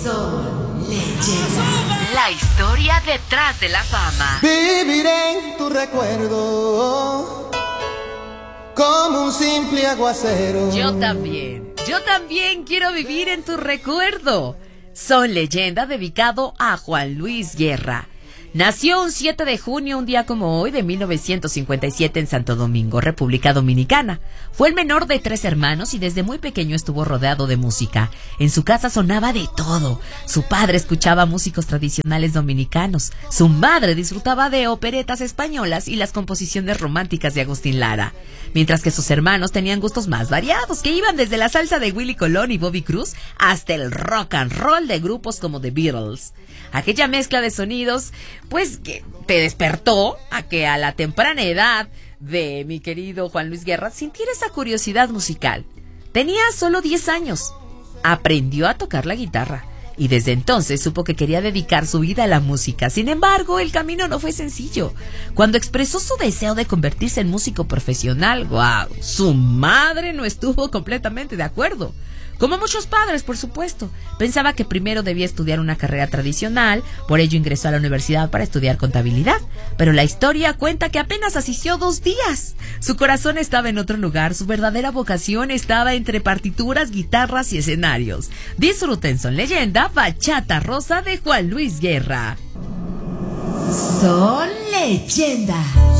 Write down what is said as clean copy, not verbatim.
Son Leyenda. La historia detrás de la fama. Viviré en tu recuerdo como un simple aguacero. Yo también quiero vivir en tu recuerdo. Son Leyenda, dedicado a Juan Luis Guerra. Nació un 7 de junio, un día como hoy, de 1957 en Santo Domingo, República Dominicana. Fue el menor de 3 hermanos y desde muy pequeño estuvo rodeado de música. En su casa sonaba de todo. Su padre escuchaba músicos tradicionales dominicanos. Su madre disfrutaba de operetas españolas y las composiciones románticas de Agustín Lara. Mientras que sus hermanos tenían gustos más variados, que iban desde la salsa de Willy Colón y Bobby Cruz hasta el rock and roll de grupos como The Beatles. Aquella mezcla de sonidos, pues, que te despertó a que a la temprana edad de mi querido Juan Luis Guerra sintiera esa curiosidad musical. Tenía solo 10 años. Aprendió a tocar la guitarra y desde entonces supo que quería dedicar su vida a la música. Sin embargo, el camino no fue sencillo. Cuando expresó su deseo de convertirse en músico profesional, ¡wow!, su madre no estuvo completamente de acuerdo. Como muchos padres, por supuesto. Pensaba que primero debía estudiar una carrera tradicional, por ello ingresó a la universidad para estudiar contabilidad. Pero la historia cuenta que apenas asistió 2 días. Su corazón estaba en otro lugar, su verdadera vocación estaba entre partituras, guitarras y escenarios. Disfruten Son Leyenda, Bachata Rosa de Juan Luis Guerra. Son Leyenda.